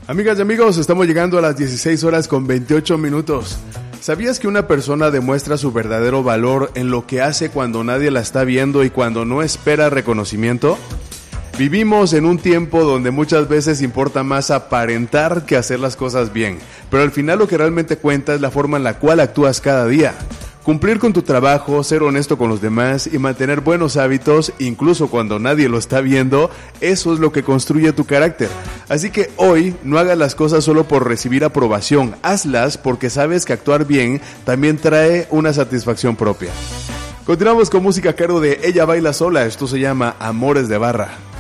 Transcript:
Amigas y amigos, estamos llegando a las 16 horas con 28 minutos. ¿Sabías que una persona demuestra su verdadero valor en lo que hace cuando nadie la está viendo y cuando no espera reconocimiento? Vivimos en un tiempo donde muchas veces importa más aparentar que hacer las cosas bien, pero al final lo que realmente cuenta es la forma en la cual actúas cada día. Cumplir con tu trabajo, ser honesto con los demás y mantener buenos hábitos, incluso cuando nadie lo está viendo, eso es lo que construye tu carácter. Así que hoy no hagas las cosas solo por recibir aprobación, hazlas porque sabes que actuar bien también trae una satisfacción propia. Continuamos con música a cargo de Ella Baila Sola, esto se llama Amores de Barra.